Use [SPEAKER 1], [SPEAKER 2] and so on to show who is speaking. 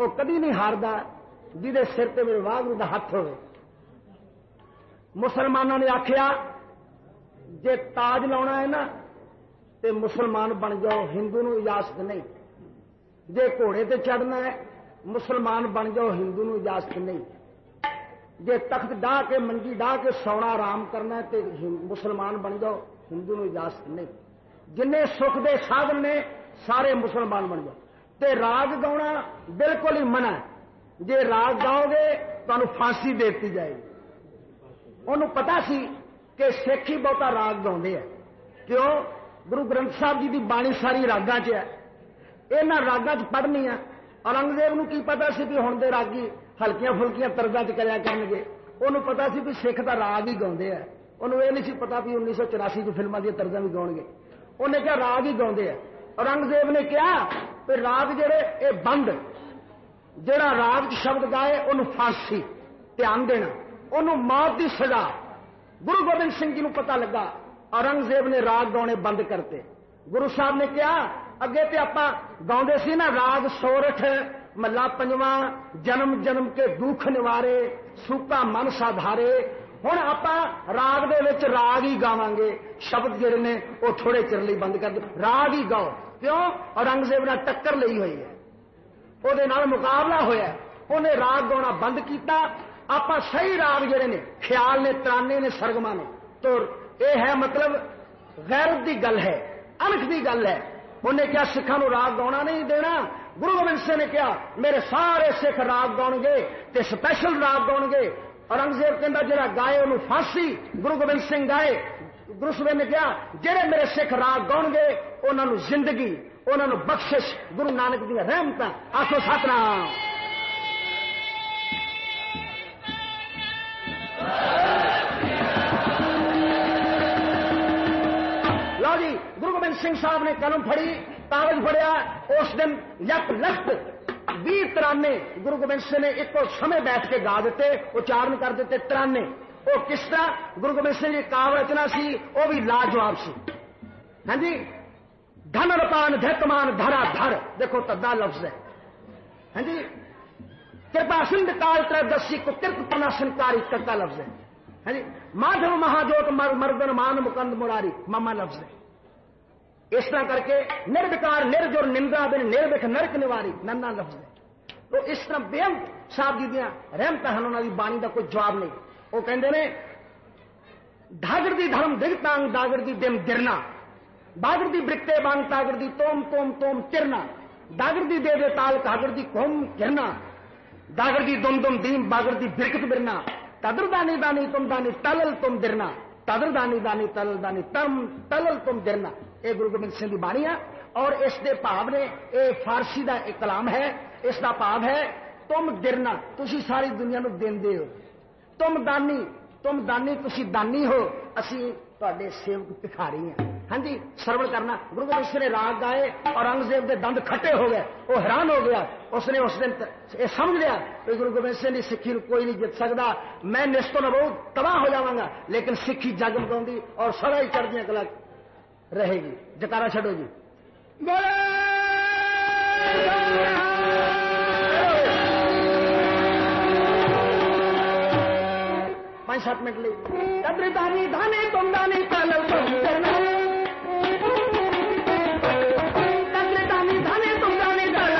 [SPEAKER 1] वो कदी नहीं हारदा जिहदे सिर ते मेरे वाहगुरू दा हथ होवे। मुसलमानों ने आखिया जे ताज लाउणा है ना ते मुसलमान बन जाओ, हिंदू नूं इजाजत नहीं। जे घोड़े ते चढ़ना है मुसलमान बन जाओ, हिंदू नूं इजाजत नहीं। जे तख्त डाह के मंजी डाह के सौना आराम करना है तो मुसलमान बन जाओ, हिंदू नूं इजाजत नहीं। जिन्ने सुख दे साधन ने सारे मुसलमान बन जाओ। ते राग गाउणा बिल्कुल ही मना है। जे राग गाओगे तुहानूं फांसी दे दी जाएगी। उन्होंने पता सी कि सिख ही बहुता राग गाउंदे है। क्यों? गुरु ग्रंथ साहब जी की बाणी सारी रागां च है। इन्हां रागां च पढ़नी है। औरंगजेब नूं की पता सी भी हुण दे रागी हल्कियां फुल्कियां तर्जां च करिया करनगे। उन्होंने पता सी भी सिख दा राग ही गाउंदे है। उन्होंने यह नहीं सी पता भी 1984 की फिल्मां दी तर्जां भी गाउणगे। उन्हें क्या राग ही गाउंदे है। औरंगजेब ने कहा कि राग जेड़े ये बंद, जेड़ा राग च शब्द गाए उन्होंने फांसी, ध्यान देना, उन्होंने मौत की सजा। गुरु गोबिंद सिंह जी को पता लगा, औरंगजेब ने राग गाने बंद करते। गुरु साहब ने कहा अगे तो आप गाँदे सी ना राग सोरठ, महला पंजवा, जन्म जन्म के दुख निवारे, सूखा मन साधारे। हुण आप राग दे विच राग ही गावांगे। शब्द जिहड़े ने वो थोड़े चिर लई बंद कर दो, राग ही गाओ। क्यों? औरंगजेब ने टक्कर लई हुई है, ਉਹਦੇ ਨਾਲ मुकाबला होया, उन्हें राग गाना बंद किया। आप सही राग जेड़े ने ख्याल ने, तराने ने, सरगमा ने, तो यह है मतलब गैरत की गल है, अनख की गल है। उन्हें क्या सिखा राग गाना नहीं देना। गुरु गोबिंद सिंह ने कहा मेरे सारे सिख राग गाउणगे ते स्पैशल राग गाउणगे। औरंगजेब कहता जिहड़ा गाए उन्होंने फांसी। गुरु गोबिंद सिंह गाए। गुरु साहब ने कहा जेड़े मेरे सिख राग गाउणगे उन्होंने जिंदगी, उन्होंने बख्शिश, गुरु नानक दी रहमत। आखो सतनाम। लो जी, गुरु गोबिंद सिंह साहब ने कलम फड़ी, कागज फड़िया। उस दिन यक लख्त 20 तराने गुरु गोबिंद सिंह ने एक समय बैठ के गा दिते, उच्चारण कर दिते तराने। वो किस तरह? गुरु गोबिंद सिंह जी काव्य रचना सी, वो भी लाजवाब सी। हाँ जी, धन रपान धैतमान धरा धर, देखो तद्दा लफ्ज है। हाँ जी, कृपा सिंध काल त्रयोदशी को कृत प्रनाशनकारी तद्दा लफ्ज है। हाँ जी, माधव महाजोत मर्दन मान मुकंद मुरारी मामा लफ्ज है। इस तरह करके निर्विकार निर्जुर निंदा बिन निर्विख नरक निवारी नन्ना लफ्ज है। तो इस तरह बेअंत साहब जी दियां रहमत हैं, उन्होंने बाणी का कोई जवाब नहीं। वो कहते ने धागर दी धर्म दिगतांग दागर दी दिम गिरना, बागर दी ब्रिकते बांग तागर दी तोम तोम तोम तिरना, दागर दी दे ताल कागर दी कोम गिरना, दागर दी दुम दुम दीम बागर दी बिरकत बिरना, तदर दानी दानी तुम दानी तलल तुम दिरना, तदर दानी दानी तलल दानी तम तलल तुम दिरना। ये गुरु गोबिंद सिंह की बाणी है। और इसके भाव ने, ये फारसी का एक कलाम है, इसका भाव है तुम दिरना, तुसी सारी दुनिया को देंदे हो। तुम दानी तुसी दानी हो, असी तुहाडे सेवक भिखारी हैं। हाँ जी, श्रवण करना। गुरु गोबिंद सिंह ने राग गाए, औरंगजेब के दंद खट्टे हो गए, वो हैरान हो गया। उसने उस दिन ये समझ लिया कि गुरु गोबिंद सिंह की सिक्खी कोई नहीं जित सकता, मैं निस्तो नबो तबाह हो जावांगा, लेकिन सिक्खी जगमगाउंदी और सदा ही चढ़दियां कला रहेगी। जकारा छड़ो जी। 5-7 मिनट ले। दानी दानी तुम दानी